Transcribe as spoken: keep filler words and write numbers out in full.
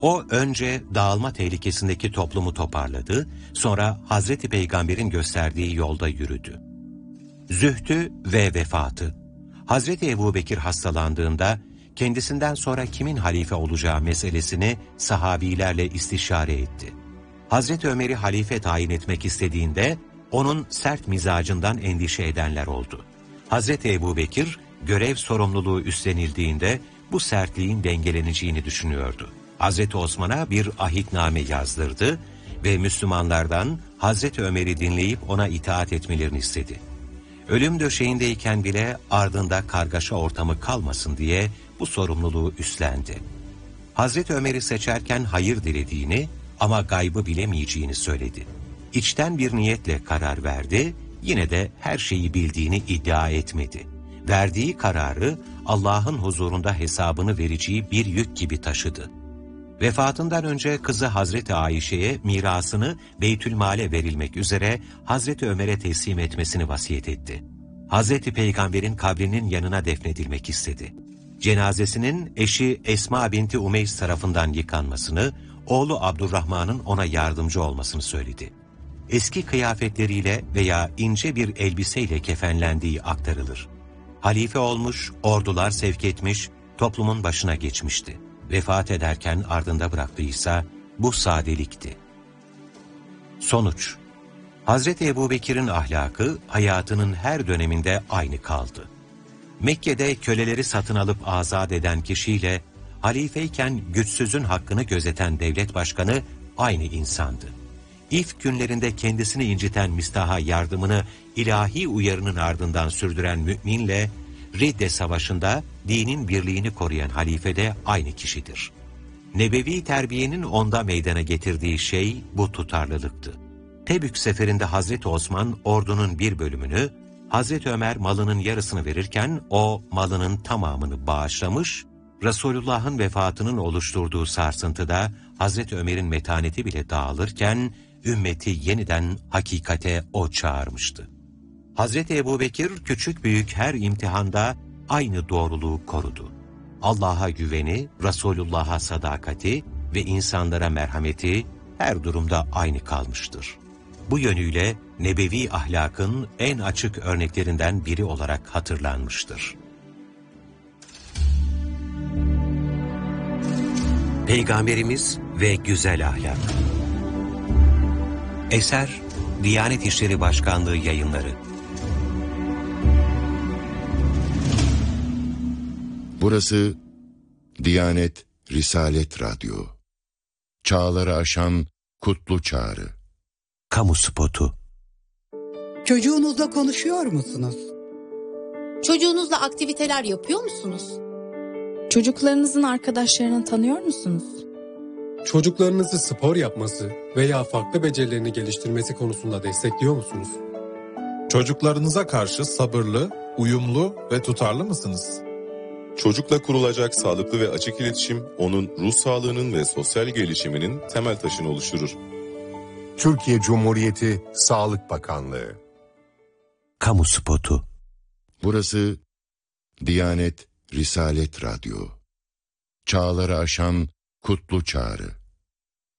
O önce dağılma tehlikesindeki toplumu toparladı, sonra Hazreti Peygamber'in gösterdiği yolda yürüdü. Zühdü ve vefatı. Hazreti Ebubekir hastalandığında kendisinden sonra kimin halife olacağı meselesini sahabilerle istişare etti. Hazreti Ömer'i halife tayin etmek istediğinde onun sert mizacından endişe edenler oldu. Hazreti Ebubekir görev sorumluluğu üstlenildiğinde bu sertliğin dengeleneceğini düşünüyordu. Hazreti Osman'a bir ahitname yazdırdı ve Müslümanlardan Hazreti Ömer'i dinleyip ona itaat etmelerini istedi. Ölüm döşeğindeyken bile ardında kargaşa ortamı kalmasın diye bu sorumluluğu üstlendi. Hazreti Ömer'i seçerken hayır dilediğini ama gaybı bilemeyeceğini söyledi. İçten bir niyetle karar verdi, yine de her şeyi bildiğini iddia etmedi. Verdiği kararı Allah'ın huzurunda hesabını vereceği bir yük gibi taşıdı. Vefatından önce kızı Hazreti Ayşe'ye mirasını Beytülmal'e verilmek üzere Hazreti Ömer'e teslim etmesini vasiyet etti. Hazreti Peygamber'in kabrinin yanına defnedilmek istedi. Cenazesinin eşi Esma binti Umeys tarafından yıkanmasını, oğlu Abdurrahman'ın ona yardımcı olmasını söyledi. Eski kıyafetleriyle veya ince bir elbiseyle kefenlendiği aktarılır. Halife olmuş, ordular sevk etmiş, toplumun başına geçmişti. Vefat ederken ardında bıraktıysa bu sadelikti. Sonuç: Hazreti Ebubekir'in ahlakı hayatının her döneminde aynı kaldı. Mekke'de köleleri satın alıp azat eden kişiyle halifeyken güçsüzün hakkını gözeten devlet başkanı aynı insandı. İlk günlerinde kendisini inciten Mistah'a yardımını ilahi uyarının ardından sürdüren müminle Ridde Savaşı'nda dinin birliğini koruyan halife de aynı kişidir. Nebevi terbiyenin onda meydana getirdiği şey bu tutarlılıktı. Tebük seferinde Hazreti Osman ordunun bir bölümünü, Hazreti Ömer malının yarısını verirken o malının tamamını bağışlamış, Resulullah'ın vefatının oluşturduğu sarsıntıda Hazreti Ömer'in metaneti bile dağılırken ümmeti yeniden hakikate o çağırmıştı. Hazreti Ebubekir küçük büyük her imtihanda aynı doğruluğu korudu. Allah'a güveni, Resulullah'a sadakati ve insanlara merhameti her durumda aynı kalmıştır. Bu yönüyle nebevi ahlakın en açık örneklerinden biri olarak hatırlanmıştır. Peygamberimiz ve güzel ahlak. Eser Diyanet İşleri Başkanlığı Yayınları. Burası Diyanet Risalet Radyo. Çağları aşan kutlu çağrı. Kamu spotu. Çocuğunuzla konuşuyor musunuz? Çocuğunuzla aktiviteler yapıyor musunuz? Çocuklarınızın arkadaşlarını tanıyor musunuz? Çocuklarınızı spor yapması veya farklı becerilerini geliştirmesi konusunda destekliyor musunuz? Çocuklarınıza karşı sabırlı, uyumlu ve tutarlı mısınız? Çocukla kurulacak sağlıklı ve açık iletişim, onun ruh sağlığının ve sosyal gelişiminin temel taşını oluşturur. Türkiye Cumhuriyeti Sağlık Bakanlığı. Kamu spotu. Burası Diyanet Risalet Radyo. Çağları aşan kutlu çağrı.